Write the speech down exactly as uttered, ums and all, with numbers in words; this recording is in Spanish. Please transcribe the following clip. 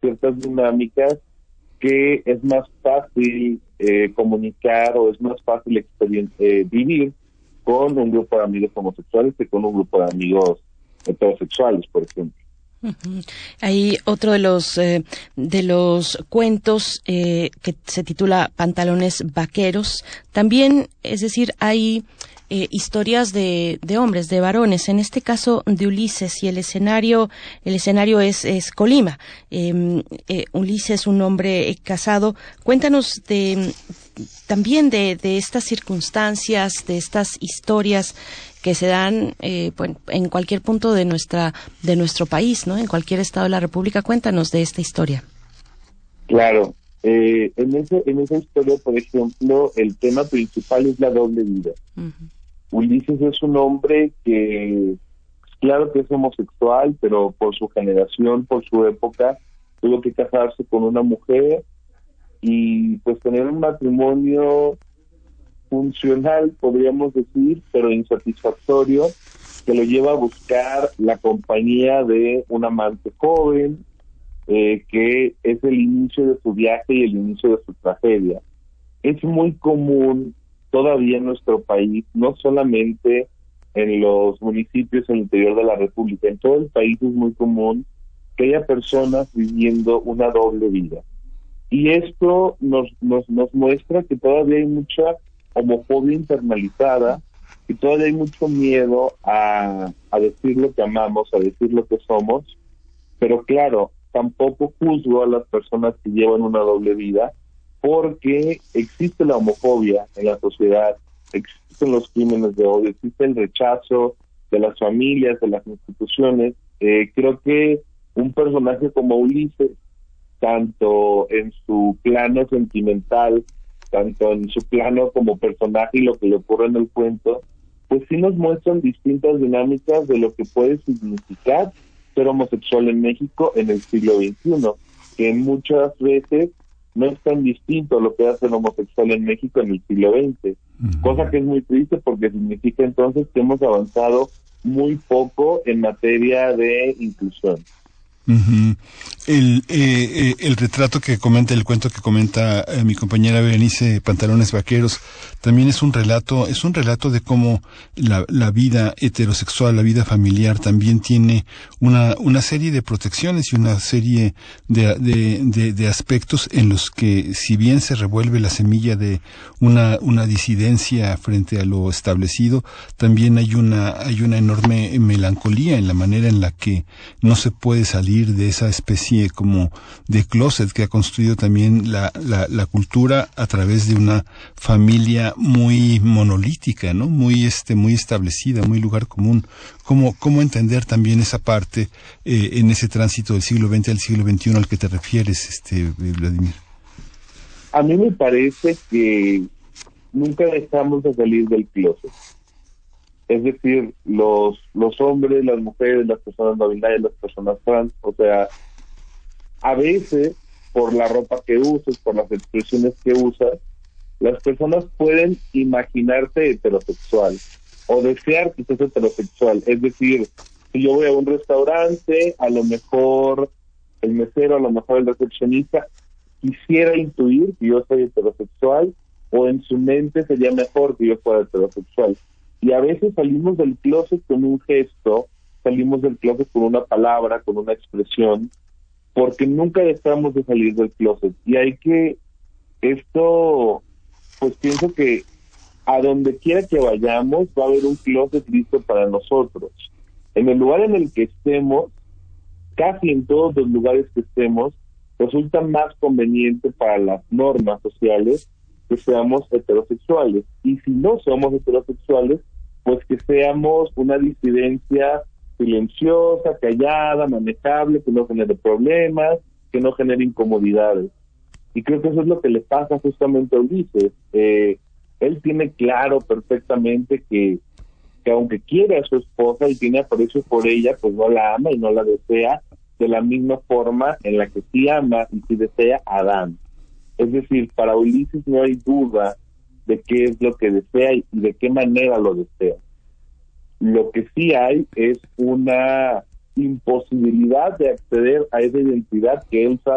ciertas dinámicas que es más fácil eh, comunicar o es más fácil experien- eh, vivir con un grupo de amigos homosexuales que con un grupo de amigos heterosexuales, por ejemplo. Uh-huh. Hay otro de los eh, de los cuentos eh, que se titula Pantalones Vaqueros. También, es decir, hay eh, historias de, de hombres, de varones. En este caso de Ulises, y el escenario el escenario es, es Colima. Eh, eh, Ulises, un hombre casado. Cuéntanos de también de, de estas circunstancias, de estas historias que se dan eh, bueno, en cualquier punto de nuestra de nuestro país, ¿no? En cualquier estado de la República. Cuéntanos de esta historia. Claro, eh, en ese en esa historia, por ejemplo, el tema principal es la doble vida. Uh-huh. Ulises es un hombre que, claro que es homosexual, pero por su generación, por su época, tuvo que casarse con una mujer y pues tener un matrimonio funcional, podríamos decir, pero insatisfactorio, que lo lleva a buscar la compañía de un amante joven, eh, que es el inicio de su viaje y el inicio de su tragedia. Es muy común todavía en nuestro país, no solamente en los municipios en el interior de la República, en todo el país es muy común que haya personas viviendo una doble vida. Y esto nos, nos, nos muestra que todavía hay mucha homofobia internalizada, y todavía hay mucho miedo a, a decir lo que amamos, a decir lo que somos, pero claro, tampoco juzgo a las personas que llevan una doble vida, porque existe la homofobia en la sociedad, existen los crímenes de odio, existe el rechazo de las familias, de las instituciones. Eh, creo que un personaje como Ulises, tanto en su plano sentimental, tanto en su plano como personaje y lo que le ocurre en el cuento, pues sí nos muestran distintas dinámicas de lo que puede significar ser homosexual en México en el siglo veintiuno, que muchas veces no es tan distinto a lo que hace el homosexual en México en el siglo veinte, uh-huh. Cosa que es muy triste porque significa entonces que hemos avanzado muy poco en materia de inclusión. Uh-huh. El, eh, el retrato que comenta, el cuento que comenta eh, mi compañera Berenice, Pantalones Vaqueros, también es un relato, es un relato de cómo la, la vida heterosexual, la vida familiar también tiene una, una serie de protecciones y una serie de, de, de, de aspectos en los que, si bien se revuelve la semilla de una, una disidencia frente a lo establecido, también hay una, hay una enorme melancolía en la manera en la que no se puede salir de esa especie como de closet que ha construido también la, la, la cultura a través de una familia muy monolítica, ¿no? Muy este, muy establecida, muy lugar común. ¿Cómo, cómo entender también esa parte eh, en ese tránsito del siglo veinte al siglo veintiuno al que te refieres, este, Vladimir? A mí me parece que nunca dejamos de salir del closet. Es decir, los los hombres, las mujeres, las personas no binarias, las personas trans, o sea, a veces, por la ropa que uses, por las expresiones que usas, las personas pueden imaginarte heterosexual o desear que seas heterosexual. Es decir, si yo voy a un restaurante, a lo mejor el mesero, a lo mejor el recepcionista, quisiera intuir que yo soy heterosexual, o en su mente sería mejor que yo fuera heterosexual. Y a veces salimos del closet con un gesto, salimos del closet con una palabra, con una expresión, porque nunca dejamos de salir del closet. Y hay que, esto, pues pienso que a donde quiera que vayamos va a haber un closet listo para nosotros. En el lugar en el que estemos, casi en todos los lugares que estemos, resulta más conveniente para las normas sociales que seamos heterosexuales, y si no somos heterosexuales, pues que seamos una disidencia silenciosa, callada, manejable, que no genere problemas, que no genere incomodidades. Y creo que eso es lo que le pasa justamente a Ulises. Eh, él tiene claro perfectamente que, que aunque quiere a su esposa y tiene aprecio por ella, pues no la ama y no la desea de la misma forma en la que sí ama y sí desea a Adán. Es decir, para Ulises no hay duda de qué es lo que desea y de qué manera lo desea. Lo que sí hay es una imposibilidad de acceder a esa identidad que él sabe